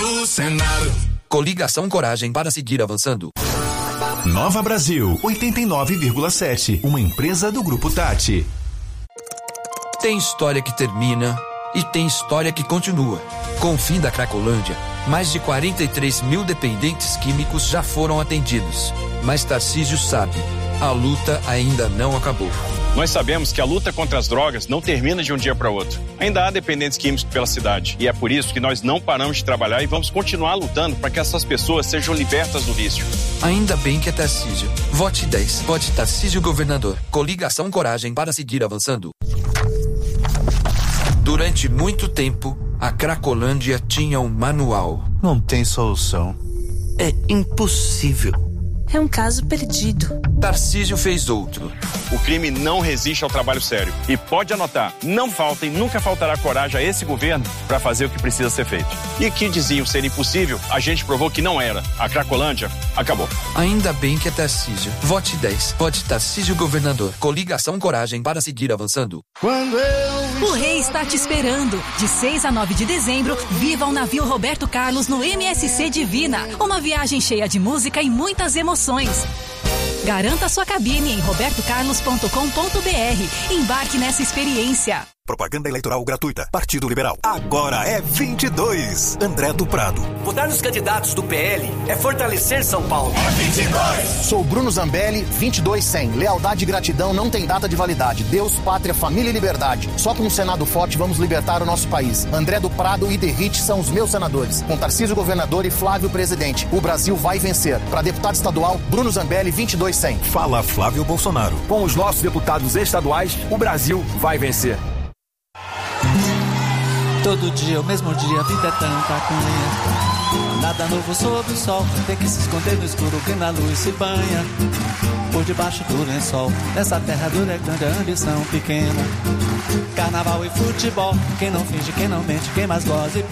no Senado. Coligação Coragem para seguir avançando. Nova Brasil, 89,7. Uma empresa do Grupo Tati. Tem história que termina e tem história que continua. Com o fim da Cracolândia, mais de 43 mil dependentes químicos já foram atendidos. Mas Tarcísio sabe, a luta ainda não acabou. Nós sabemos que a luta contra as drogas não termina de um dia para outro. Ainda há dependentes químicos pela cidade. E é por isso que nós não paramos de trabalhar e vamos continuar lutando para que essas pessoas sejam libertas do vício. Ainda bem que é Tarcísio. Vote 10. Vote Tarcísio Governador. Coligação Coragem para seguir avançando. Durante muito tempo, a Cracolândia tinha um manual. Não tem solução. É impossível. É um caso perdido. Tarcísio fez outro. O crime não resiste ao trabalho sério. E pode anotar, não falta e nunca faltará coragem a esse governo para fazer o que precisa ser feito. E que diziam ser impossível, a gente provou que não era. A Cracolândia acabou. Ainda bem que é Tarcísio. Vote 10. Vote Tarcísio Governador. Coligação Coragem para seguir avançando. O rei está te esperando. De 6 a 9 de dezembro, viva o navio Roberto Carlos no MSC Divina. Uma viagem cheia de música e muitas emoções. Garanta sua cabine em robertocarlos.com.br. Embarque nessa experiência. Propaganda eleitoral gratuita. Partido Liberal. Agora é 22. André do Prado. Votar nos candidatos do PL é fortalecer São Paulo. É 22. Sou Bruno Zambelli, 2200. Lealdade e gratidão não tem data de validade. Deus, pátria, família e liberdade. Só com um Senado forte vamos libertar o nosso país. André do Prado e Derrite são os meus senadores. Com Tarcísio governador e Flávio presidente. O Brasil vai vencer. Para deputado estadual, Bruno Zambelli, 2200. Fala Flávio Bolsonaro. Com os nossos deputados estaduais, o Brasil vai vencer. Todo dia, o mesmo dia, a vida é tanta cunha. Nada novo sob o sol, tem que se esconder no escuro que na luz se banha. Por debaixo do lençol, nessa terra dura é grande a ambição pequena. Carnaval e futebol, quem não finge, quem não mente, quem mais goza e